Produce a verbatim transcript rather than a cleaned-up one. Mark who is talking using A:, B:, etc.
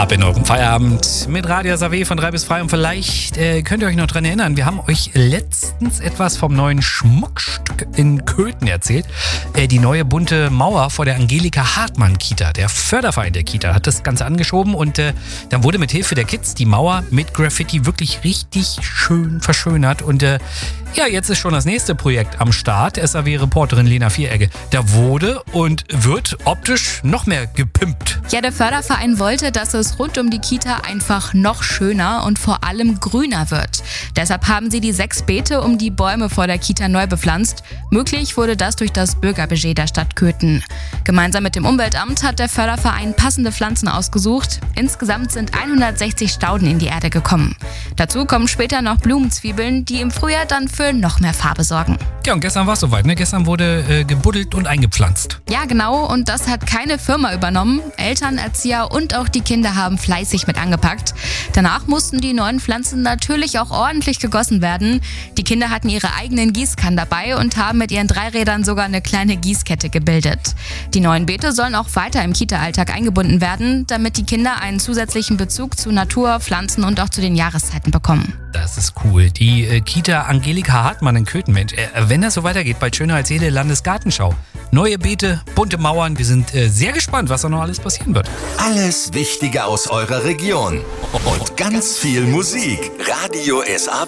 A: Ab in eurem Feierabend mit Radio S A W von drei bis frei. Und vielleicht äh, könnt ihr euch noch dran erinnern, wir haben euch letztens etwas vom neuen Schmuckstück in Köthen erzählt. Äh, die neue bunte Mauer vor der Angelika-Hartmann-Kita. Der Förderverein der Kita hat das Ganze angeschoben und äh, dann wurde mit Hilfe der Kids die Mauer mit Graffiti wirklich richtig schön verschönert. Und äh, ja, jetzt ist schon das nächste Projekt am Start. S A W-Reporterin Lena Vieregge. Da wurde und wird optisch noch mehr gepimpt.
B: Ja, der Förderverein wollte, dass es rund um die Kita einfach noch schöner und vor allem grüner wird. Deshalb haben sie die sechs Beete um die Bäume vor der Kita neu bepflanzt. Möglich wurde das durch das Bürgerbudget der Stadt Köthen. Gemeinsam mit dem Umweltamt hat der Förderverein passende Pflanzen ausgesucht. Insgesamt sind hundertsechzig Stauden in die Erde gekommen. Dazu kommen später noch Blumenzwiebeln, die im Frühjahr dann für noch mehr Farbe sorgen.
A: Ja, und gestern war es soweit, ne? Gestern wurde äh, gebuddelt und eingepflanzt.
B: Ja, genau. Und das hat keine Firma übernommen. Eltern, Erzieher und auch die Kinder haben fleißig mit angepackt. Danach mussten die neuen Pflanzen natürlich auch ordentlich gegossen werden. Die Kinder hatten ihre eigenen Gießkannen dabei und haben mit ihren Dreirädern sogar eine kleine Gießkette gebildet. Die neuen Beete sollen auch weiter im Kita-Alltag eingebunden werden, damit die Kinder einen zusätzlichen Bezug zu Natur, Pflanzen und auch zu den Jahreszeiten bekommen.
A: Das ist cool. Die äh, Kita Angelika Hartmann in Köthen, Mensch, äh, wenn das so weitergeht, bald schöner als jede Landesgartenschau. Neue Beete, bunte Mauern, wir sind äh, sehr gespannt, was da noch alles passieren wird.
C: Alles Wichtige aus eurer Region und ganz viel Musik. Radio S A W.